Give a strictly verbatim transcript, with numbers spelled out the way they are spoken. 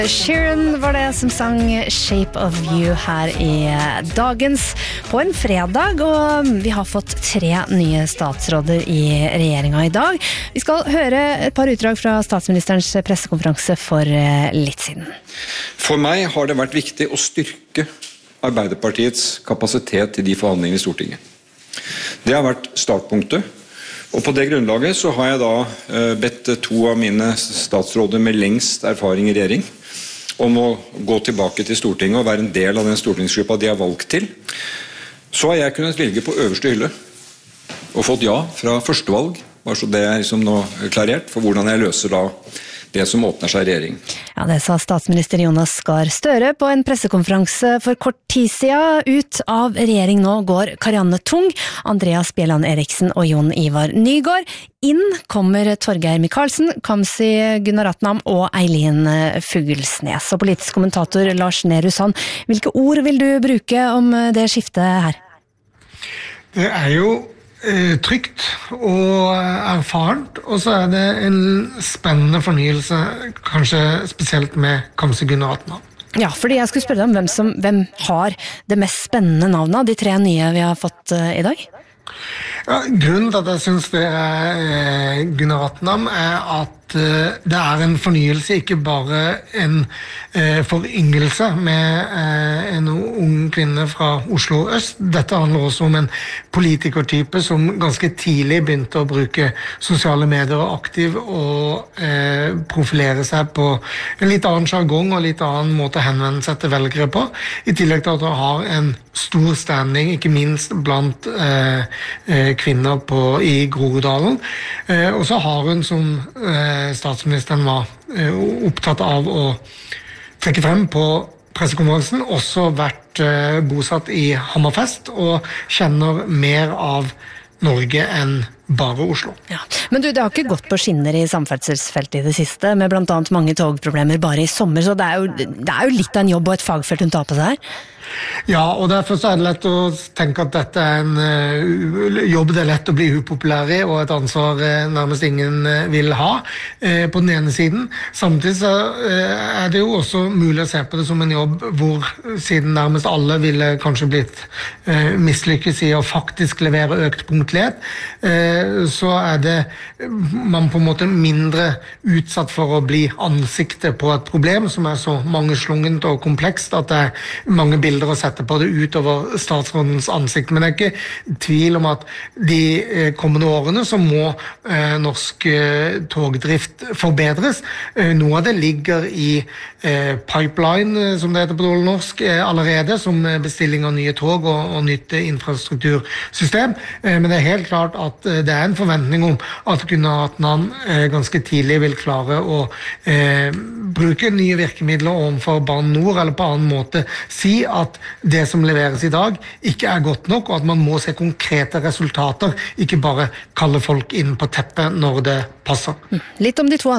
Sheeran var det som sang Shape of You her i dagens på en fredag, og vi har fått tre nye statsråder i regjeringa i dag. Vi skal høre et par utdrag fra statsministerens pressekonferanse for litt siden. For meg har det vært viktig å styrke Arbeiderpartiets kapasitet i de forhandlingene i Stortinget. Det har vært startpunktet, og på det grunnlaget så har jeg da bedt to av mine statsråder med lengst erfaring i regjering om å gå tilbake til Stortinget og være en del av den stortingsgruppa de har valgt til. Så har jeg kunnet velge på øverste hylle og fått ja fra førstevalg, bare så det er liksom nå klarert for hvordan jeg løser da det som åpner seg i regjering. Ja, det sa statsminister Jonas Gahr Støre på en pressekonferanse for kort tid siden. Ut av regjering nå går Karianne Tung, Andreas Bjelland Eriksen og Jon Ivar Nygård. Inn kommer Torgeir Micaelsen, Kamzy Gunaratnam og Eileen Fuglesnes. Og politisk kommentator Lars Nehru Sand, hvilke ord vil du bruke om det skiftet her? Det er jo trygt og erfarent, og så er det en spennende fornyelse, kanskje spesielt med Kamzy Gunaratnam. Ja, fordi jeg skulle spørre deg om hvem, som, hvem har det mest spennende navnet av de tre nye vi har fått uh, i dag? Ja, grunnen til at jeg synes det er eh, Gunaratnam er at eh, det er en fornyelse, ikke bare en eh, foryngelse med eh, en ung kvinne fra Oslo øst. Dette handler også om en politikertype som ganske tidlig begynte å bruke sosiale medier aktivt og eh, profilere seg på en litt annen jargong og litt annen måte å henvende seg til velgere på, i tillegg til at hun har en stor standing, ikke minst blant eh, eh, kvinner på, i Groruddalen. Eh, og så har hun, som eh, statsministeren var eh, opptatt av å trekke frem på pressekonferansen, også vært eh, bosatt i Hammerfest og kjenner mer av Norge enn bare Oslo. Ja. Men du, det har ikke gått på skinner i samferdselsfeltet i det siste, med blant annet mange togproblemer bare i sommer, så det er jo, det er jo litt av en jobb og et fagfelt hun tar på seg her. Ja, og derfor så er det lett å tenke at dette er en uh, jobb det er lett å bli upopulær i, og et ansvar uh, nærmest ingen uh, vil ha uh, på den ene siden. Samtidig så uh, er det jo også mulig å se på det som en jobb hvor, siden nærmest alle ville kanskje blitt uh, mislykkes i å faktisk levere økt punktlighet, uh, så er det man på en måte mindre utsatt for å bli ansiktet på et problem som er så mangeslungent og komplekst at det er mange bilder å sette på det utover statsrådens ansikt. Men det er ikke tvil om at de kommende årene så må eh, norsk eh, togdrift forbedres. Eh, noe av det ligger i eh, pipeline, som det heter på dårlig norsk, eh, allerede, som bestilling av nye tog og, og nytt infrastruktursystem. Eh, men det er helt klart at eh, det er en forventning om at Gunaratnam eh, ganske tidlig vil klare å eh, bruke nye virkemidler overfor Bane Nor, eller på annen måte si at det som leveres i dag ikke er godt nok, og at man må se konkrete resultater, ikke bare kalle folk inn på teppet når det passer. Litt om de to